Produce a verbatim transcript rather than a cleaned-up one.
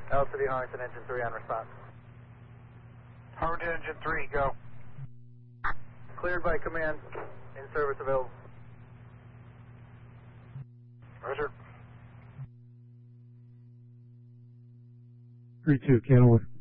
L City Harrington, engine three on response. Harrington, engine three, go. Cleared by command, in service available. Roger. three two, Kenilworth.